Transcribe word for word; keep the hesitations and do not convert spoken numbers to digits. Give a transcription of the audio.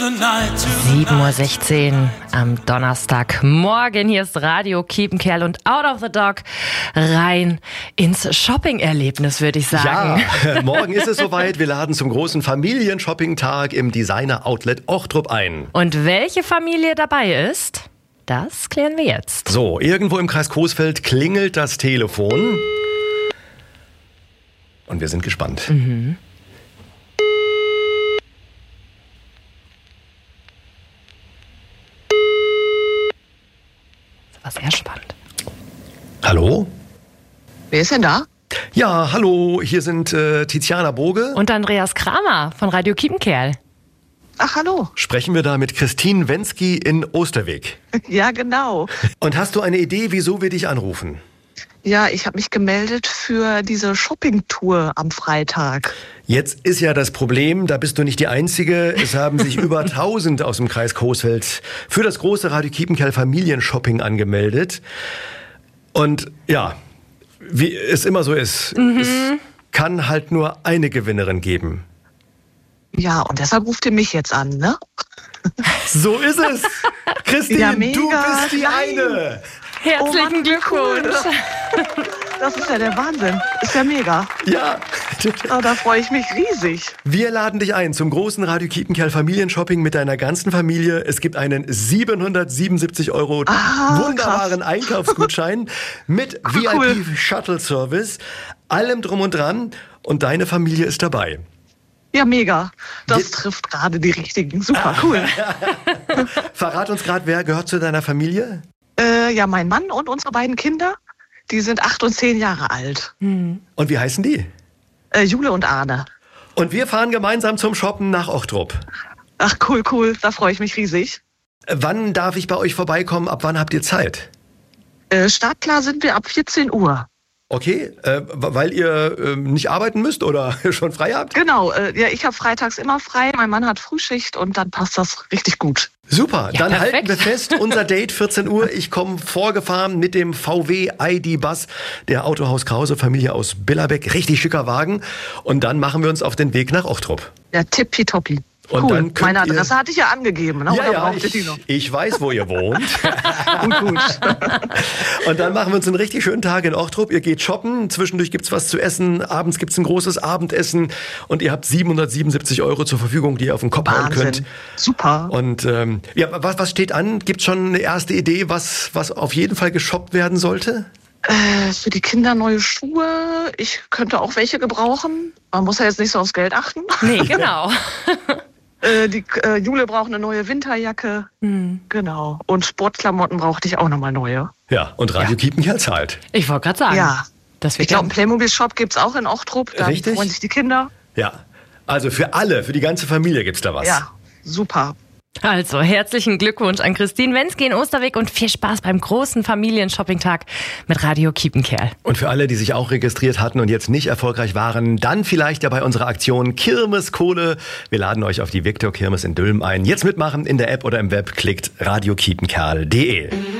sieben Uhr sechzehn am Donnerstagmorgen. Hier ist Radio Kiepenkerl und Out of the Dog rein ins Shopping-Erlebnis, würde ich sagen. Ja, morgen ist es soweit. Wir laden zum großen Familienshopping-Tag im Designer-Outlet Ochtrup ein. Und welche Familie dabei ist, das klären wir jetzt. So, irgendwo im Kreis Coesfeld klingelt das Telefon. Und wir sind gespannt. Mhm. Das war sehr spannend. Hallo? Wer ist denn da? Ja, hallo, hier sind äh, Tiziana Boge. Und Andreas Kramer von Radio Kiepenkerl. Ach, hallo. Sprechen wir da mit Christine Wensky in Osterweg. Ja, genau. Und hast du eine Idee, wieso wir dich anrufen? Ja, ich habe mich gemeldet für diese Shoppingtour am Freitag. Jetzt ist ja das Problem, da bist du nicht die Einzige. Es haben sich über tausend aus dem Kreis Coesfeld für das große Radio Kiepenkerl Familienshopping angemeldet. Und ja, wie es immer so ist, mhm. es kann halt nur eine Gewinnerin geben. Ja, und deshalb ruft ihr mich jetzt an, ne? So ist es. Christine, ja, mega. Du bist die Nein. eine. Herzlichen oh Mann, Glückwunsch. Cool. Das ist ja der Wahnsinn. Ist ja mega. Ja. Oh, da freue ich mich riesig. Wir laden dich ein zum großen Radio Kiepenkerl Familienshopping mit deiner ganzen Familie. Es gibt einen siebenhundertsiebenundsiebzig Euro ah, wunderbaren krass. Einkaufsgutschein mit Ach, V I P cool. Shuttle Service, allem drum und dran. Und deine Familie ist dabei. Ja, mega. Das Jetzt trifft gerade die richtigen. Super, cool. Verrat uns gerade, wer gehört zu deiner Familie? Äh, ja, mein Mann und unsere beiden Kinder, die sind acht und zehn Jahre alt. Hm. Und wie heißen die? Äh, Jule und Arne. Und wir fahren gemeinsam zum Shoppen nach Ochtrup. Ach, cool, cool. Da freue ich mich riesig. Wann darf ich bei euch vorbeikommen? Ab wann habt ihr Zeit? Äh, startklar sind wir ab vierzehn Uhr. Okay, äh, weil ihr äh, nicht arbeiten müsst oder schon frei habt? Genau, äh, ja, ich habe freitags immer frei, mein Mann hat Frühschicht und dann passt das richtig gut. Super, Ja, dann perfekt. halten wir fest, unser Date vierzehn Uhr. Ich komme vorgefahren mit dem V W I D-Bus der Autohaus Krause Familie aus Billerbeck. Richtig schicker Wagen. Und dann machen wir uns auf den Weg nach Ochtrup. Ja, tippitoppi. Und Cool. dann könnt Meine ihr- Adresse hatte ich ja angegeben, ne? Ja, Oder ja, braucht ihr die ich, noch? ich weiß, wo ihr wohnt. Gut, gut. Und dann machen wir uns einen richtig schönen Tag in Ochtrup. Ihr geht shoppen, zwischendurch gibt's was zu essen, abends gibt's ein großes Abendessen und ihr habt siebenhundertsiebenundsiebzig Euro zur Verfügung, die ihr auf den Kopf hauen könnt. Wahnsinn. Super. Und ähm, ja, was, was steht an? Gibt's schon eine erste Idee, was, was auf jeden Fall geshoppt werden sollte? Äh, für die Kinder neue Schuhe. Ich könnte auch welche gebrauchen. Man muss ja jetzt nicht so aufs Geld achten. Nee, genau. Äh, die äh, Jule braucht eine neue Winterjacke. Hm. Genau. Und Sportklamotten brauchte ich auch nochmal neue. Ja, und Radio Ja. Kiepenkerl zahlt. Ich wollte gerade sagen. Ja. Das wird Ich glaube, ja einen Playmobil-Shop gibt's auch in Ochtrup. Da Richtig. freuen sich die Kinder. Ja, also für alle, für die ganze Familie gibt's da was. Ja, super. Also, herzlichen Glückwunsch an Christine Wensky in Osterweg und viel Spaß beim großen Familienshopping-Tag mit Radio Kiepenkerl. Und für alle, die sich auch registriert hatten und jetzt nicht erfolgreich waren, dann vielleicht ja bei unserer Aktion Kirmeskohle. Wir laden euch auf die Viktor Kirmes in Dülmen ein. Jetzt mitmachen in der App oder im Web, klickt radio kiepenkerl punkt de.